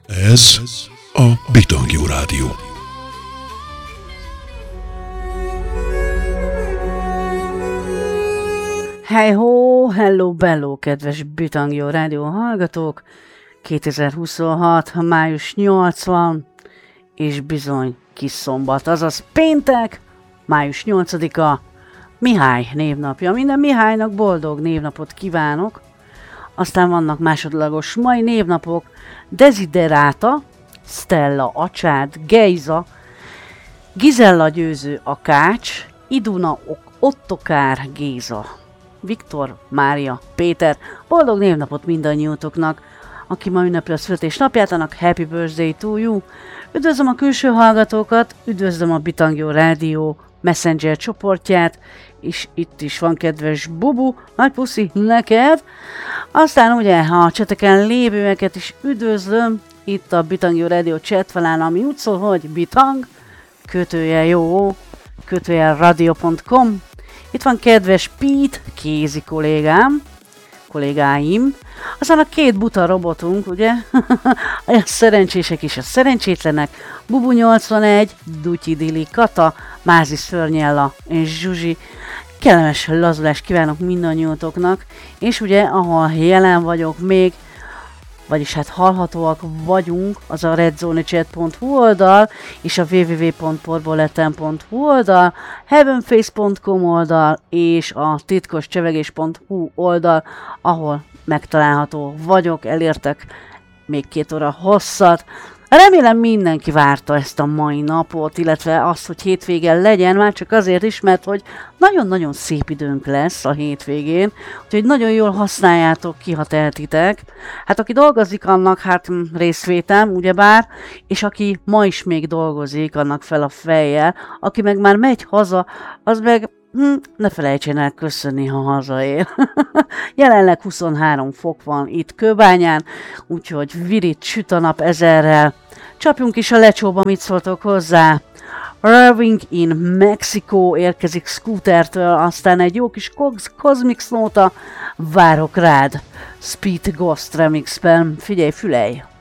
Ez a Bitangjú Rádió. Hey ho, hello bello, kedves Bitangjú Rádió hallgatók! 2026. május 80, és bizony kis szombat, azaz péntek, május 8-a, Mihály névnapja. Minden Mihálynak boldog névnapot kívánok. Aztán vannak másodlagos mai névnapok: Desideráta, Stella Acsád, Gejza, Gizella Győző Akács, Iduna Ottokár Géza, Viktor Mária Péter. Boldog névnapot mindannyiótoknak, aki ma ünnepli a születésnapját, annak Happy Birthday to you. Üdvözlöm a külső hallgatókat, üdvözlöm a Bitangjú Rádió Messenger csoportját, és itt is van kedves Bubu, nagy puszi neked. Aztán ugye a cseteken lévőeket is üdvözlöm, itt a Bitangjú Rádió chatfelán, ami úgy szól, hogy bitang, _jó, _radio.com. Itt van kedves Pete, kézi kollégáim. Aztán a két buta robotunk, ugye? A szerencsések és a szerencsétlenek. Bubu 81, Dutyi Dili Kata, Mázi Szörnyella és Zsuzsi. Kellemes lazulást kívánok mindannyiótoknak, és ugye ahol jelen vagyok még, vagyis hát hallhatóak vagyunk, az a redzonechat.hu oldal, és a www.porboleten.hu oldal, heavenface.com oldal, és a titkoscsevegés.hu oldal, ahol megtalálható vagyok, elértek még 2 óra hosszat. Remélem mindenki várta ezt a mai napot, illetve azt, hogy hétvége legyen, már csak azért is, mert hogy nagyon-nagyon szép időnk lesz a hétvégén, úgyhogy nagyon jól használjátok ki, ha tehetitek. Hát aki dolgozik, annak hát részvétem, ugyebár, és aki ma is még dolgozik, annak fel a fejjel, aki meg már megy haza, az meg ne felejtsen el köszönni, ha hazaér. Jelenleg 23 fok van itt Kőbányán, úgyhogy virit süt a nap ezerrel. Csapjunk is a lecsóba, mit szóltok hozzá. Irving in Mexico érkezik Scootertől, aztán egy jó kis Cosmic nóta, várok rád. Speed Ghost remixben, figyelj, fülej!